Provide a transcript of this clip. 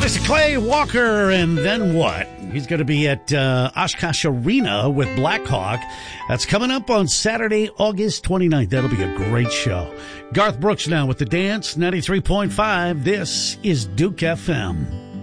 Mr. Clay Walker, and then what? He's going to be at Oshkosh Arena with Blackhawk. That's coming up on Saturday, August 29th. That'll be a great show. Garth Brooks now with The Dance, 93.5. This is Duke FM.